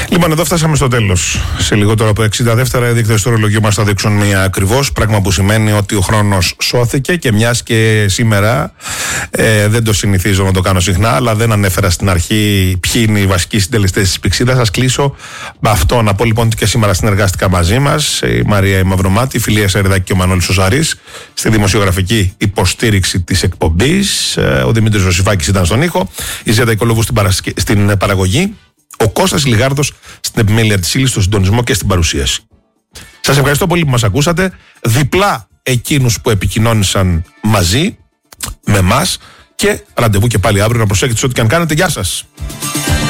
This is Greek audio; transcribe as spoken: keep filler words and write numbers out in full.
Λοιπόν, εδώ φτάσαμε στο τέλος. Σε λιγότερο από εξήντα δεύτερα οι δείκτες του ορολογιού μας θα δείξουν μία ακριβώς. Πράγμα που σημαίνει ότι ο χρόνος σώθηκε και μιας και σήμερα ε, δεν το συνηθίζω να το κάνω συχνά, αλλά δεν ανέφερα στην αρχή ποιοι είναι οι βασικοί συντελεστές της Πηξίδας. Σας κλείσω με αυτό. Να πω λοιπόν ότι και σήμερα συνεργάστηκα μαζί μας η Μαρία η Μαυρομάτη, η Φιλία Σαριδάκη και ο Μανώλης ο Ζαρής στη δημοσιογραφική υποστήριξη της εκπομπής. Ο Δημήτρης Ρωσιφάκης ήταν στον ήχο, η Ζέτα Οικολόβου στην, παρασκε... στην παραγωγή. Ο Κώστας Λιγάρδος στην επιμέλεια της ύλης, στο συντονισμό και στην παρουσίαση. Σας ευχαριστώ πολύ που μας ακούσατε. Διπλά εκείνους που επικοινώνησαν μαζί με μας. Και ραντεβού και πάλι αύριο. Να προσέχετε σε ό,τι και αν κάνετε. Γεια σας.